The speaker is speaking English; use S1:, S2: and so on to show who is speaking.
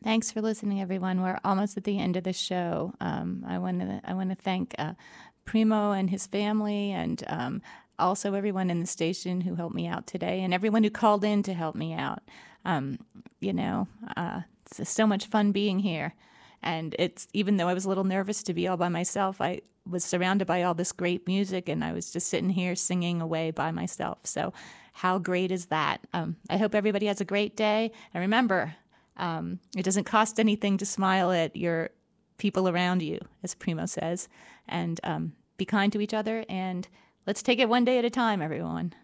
S1: Thanks for listening, everyone. We're almost at the end of the show. I want to thank Primo and his family, and also everyone in the station who helped me out today, and everyone who called in to help me out. Um, it's so much fun being here, and it's even though I was a little nervous to be all by myself, I was surrounded by all this great music, and I was just sitting here singing away by myself. So, how great is that? I hope everybody has a great day, and remember. It doesn't cost anything to smile at your people around you, as Primo says, and be kind to each other. And let's take it one day at a time, everyone.